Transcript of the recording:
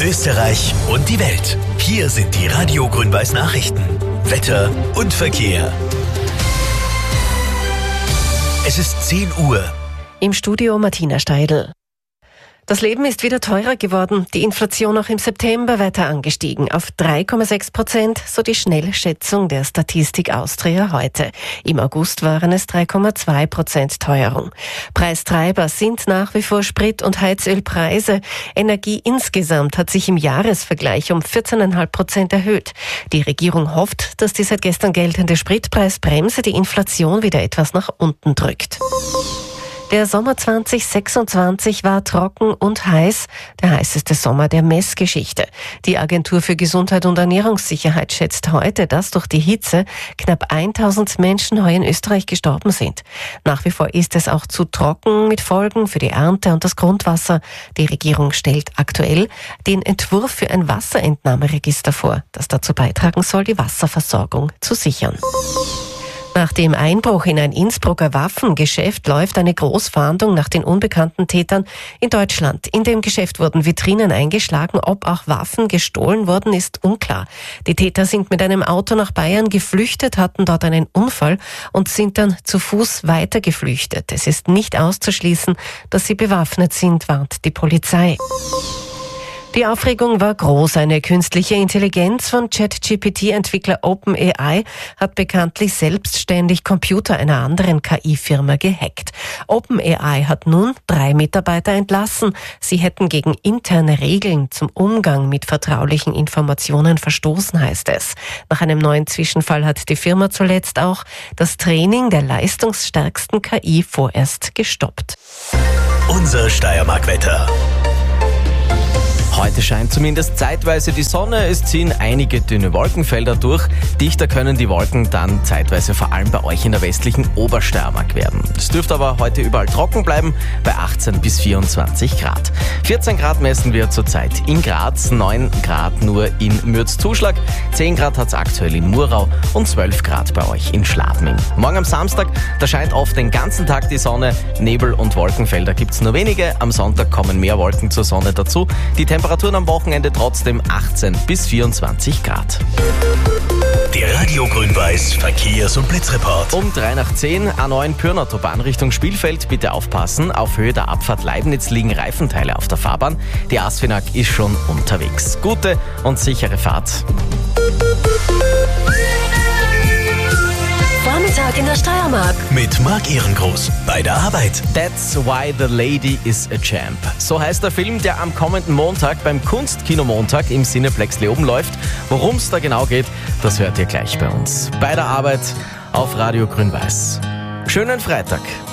Österreich und die Welt. Hier sind die Radio Grün-Weiß Nachrichten. Wetter und Verkehr. Es ist 10 Uhr. Im Studio Martina Steidl. Das Leben ist wieder teurer geworden, die Inflation auch im September weiter angestiegen, auf 3,6%, so die Schnellschätzung der Statistik Austria heute. Im August waren es 3,2% Teuerung. Preistreiber sind nach wie vor Sprit- und Heizölpreise. Energie insgesamt hat sich im Jahresvergleich um 14,5% erhöht. Die Regierung hofft, dass die seit gestern geltende Spritpreisbremse die Inflation wieder etwas nach unten drückt. Der Sommer 2026 war trocken und heiß, der heißeste Sommer der Messgeschichte. Die Agentur für Gesundheit und Ernährungssicherheit schätzt heute, dass durch die Hitze knapp 1000 Menschen heuer in Österreich gestorben sind. Nach wie vor ist es auch zu trocken mit Folgen für die Ernte und das Grundwasser. Die Regierung stellt aktuell den Entwurf für ein Wasserentnahmeregister vor, das dazu beitragen soll, die Wasserversorgung zu sichern. Nach dem Einbruch in ein Innsbrucker Waffengeschäft läuft eine Großfahndung nach den unbekannten Tätern in Deutschland. In dem Geschäft wurden Vitrinen eingeschlagen. Ob auch Waffen gestohlen wurden, ist unklar. Die Täter sind mit einem Auto nach Bayern geflüchtet, hatten dort einen Unfall und sind dann zu Fuß weiter geflüchtet. Es ist nicht auszuschließen, dass sie bewaffnet sind, warnt die Polizei. Die Aufregung war groß. Eine künstliche Intelligenz von ChatGPT-Entwickler OpenAI hat bekanntlich selbstständig Computer einer anderen KI-Firma gehackt. OpenAI hat nun 3 Mitarbeiter entlassen. Sie hätten gegen interne Regeln zum Umgang mit vertraulichen Informationen verstoßen, heißt es. Nach einem neuen Zwischenfall hat die Firma zuletzt auch das Training der leistungsstärksten KI vorerst gestoppt. Unser Steiermark-Wetter. Heute scheint zumindest zeitweise die Sonne, es ziehen einige dünne Wolkenfelder durch. Dichter können die Wolken dann zeitweise vor allem bei euch in der westlichen Obersteiermark werden. Es dürfte aber heute überall trocken bleiben, bei 18 bis 24 Grad. 14 Grad messen wir zurzeit in Graz, 9 Grad nur in Mürzzuschlag, 10 Grad hat es aktuell in Murau und 12 Grad bei euch in Schladming. Morgen am Samstag, da scheint oft den ganzen Tag die Sonne, Nebel und Wolkenfelder gibt es nur wenige. Am Sonntag kommen mehr Wolken zur Sonne dazu. Die Temperaturen am Wochenende trotzdem 18 bis 24 Grad. Der Radio Grün-Weiß Verkehrs- und Blitzreport. Um 3 nach 10 A9 Pyrnautobahn Richtung Spielfeld. Bitte aufpassen, auf Höhe der Abfahrt Leibniz liegen Reifenteile auf der Fahrbahn. Die Asfinag ist schon unterwegs. Gute und sichere Fahrt. Vormittag in der Steiermark. Mit Marc Ehrengroß bei der Arbeit. That's why the lady is a champ. So heißt der Film, der am kommenden Montag beim Kunstkiноmontag im Cineplex Leoben läuft. Worum es da genau geht, das hört ihr gleich bei uns. Bei der Arbeit auf Radio Grün-Weiß. Schönen Freitag.